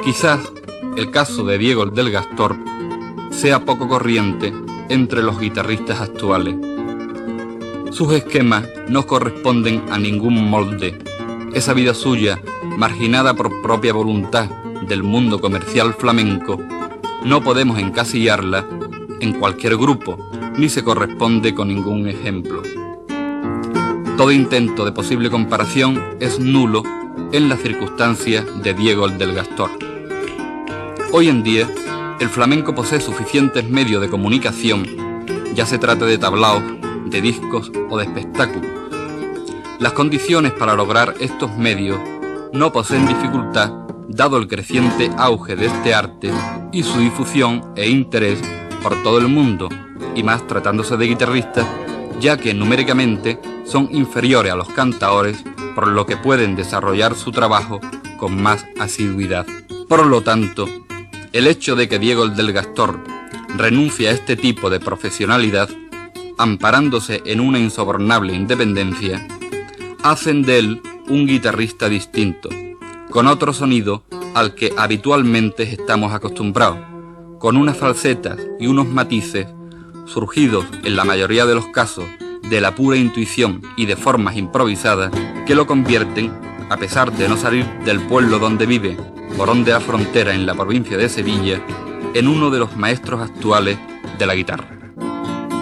Quizás el caso de Diego el del Gastor sea poco corriente entre los guitarristas actuales. Sus esquemas no corresponden a ningún molde. Esa vida suya, marginada por propia voluntad del mundo comercial flamenco, no podemos encasillarla en cualquier grupo, ni se corresponde con ningún ejemplo. Todo intento de posible comparación es nulo en las circunstancias de Diego el del Gastor. Hoy en día, el flamenco posee suficientes medios de comunicación, ya se trate de tablaos, de discos o de espectáculos. Las condiciones para lograr estos medios no poseen dificultad, dado el creciente auge de este arte y su difusión e interés por todo el mundo, y más tratándose de guitarristas, ya que numéricamente son inferiores a los cantaores, por lo que pueden desarrollar su trabajo con más asiduidad. Por lo tanto, el hecho de que Diego el del Gastor renuncie a este tipo de profesionalidad, amparándose en una insobornable independencia, hacen de él un guitarrista distinto, con otro sonido al que habitualmente estamos acostumbrados, con unas falsetas y unos matices surgidos en la mayoría de los casos de la pura intuición y de formas improvisadas que lo convierten, a pesar de no salir del pueblo donde vive, Morón de la Frontera en la provincia de Sevilla, en uno de los maestros actuales de la guitarra.